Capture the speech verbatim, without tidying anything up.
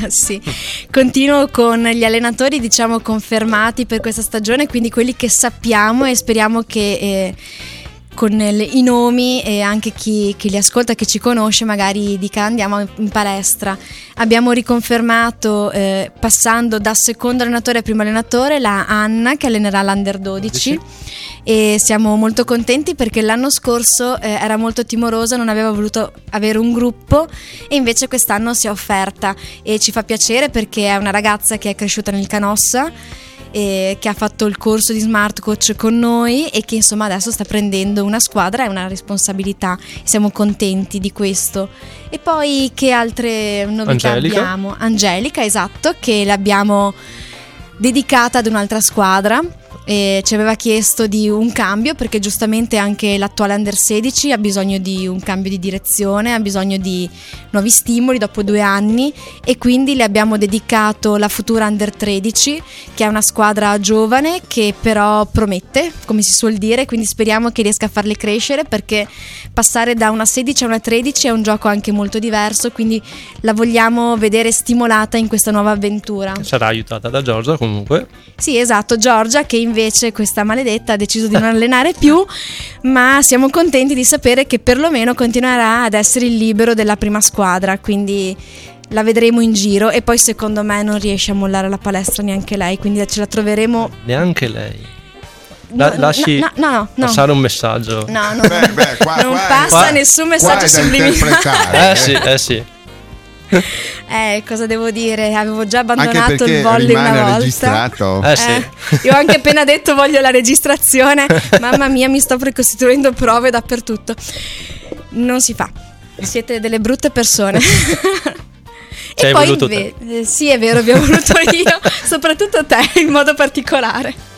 Sì, continuo con gli allenatori, diciamo, confermati per questa stagione, quindi quelli che sappiamo, e speriamo che eh, con le, i nomi e anche chi, chi li ascolta, che ci conosce, magari dica andiamo in palestra. Abbiamo riconfermato, eh, passando da secondo allenatore a primo allenatore, la Anna, che allenerà l'Under dodici, e siamo molto contenti perché l'anno scorso eh, era molto timorosa, non aveva voluto avere un gruppo, e invece quest'anno si è offerta, e ci fa piacere perché è una ragazza che è cresciuta nel Canossa, e che ha fatto il corso di Smart Coach con noi, e che insomma adesso sta prendendo una squadra e una responsabilità. Siamo contenti di questo. E poi che altre novità Angelica. abbiamo? Angelica, esatto, che l'abbiamo dedicata ad un'altra squadra. E ci aveva chiesto di un cambio perché giustamente anche l'attuale Under sedici ha bisogno di un cambio di direzione, ha bisogno di nuovi stimoli dopo due anni, e quindi le abbiamo dedicato la futura Under tredici, che è una squadra giovane che però promette, come si suol dire, quindi speriamo che riesca a farle crescere, perché passare da una sedici a una tredici è un gioco anche molto diverso, quindi la vogliamo vedere stimolata in questa nuova avventura. Sarà aiutata da Giorgia comunque. Sì, esatto, Giorgia, che invece questa maledetta ha deciso di non allenare più, ma siamo contenti di sapere che perlomeno continuerà ad essere il libero della prima squadra, quindi la vedremo in giro. E poi secondo me non riesce a mollare la palestra neanche lei, quindi ce la troveremo. Neanche lei. La, No, lasci no, no, no, no. passare un messaggio. No, no, Beh, beh, qua- non qua è- passa qua- nessun Qua messaggio è da subliminale. interpretare. Eh sì, eh sì. Eh, cosa devo dire? Avevo già Anche abbandonato perché il volley rimane una volta. registrato. Eh sì. Eh, io ho anche appena detto voglio la registrazione. Mamma mia, mi sto precostituendo prove dappertutto. Non si fa. Siete delle brutte persone. Ci E hai poi voluto inve- eh, sì, è vero, vi ho voluto io, soprattutto te in modo particolare.